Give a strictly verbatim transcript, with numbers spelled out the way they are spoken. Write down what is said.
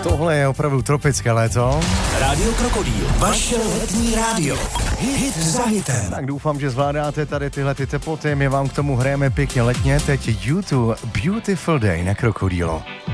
Tohle je opravdu tropické léto. Rádio Krokodýl, vaše letní rádio. Hit za hitem. Tak doufám, že zvládáte tady tyhle ty teploty. My vám k tomu hrajeme pěkně letně. Teď YouTube Beautiful Day na Krokodýlu.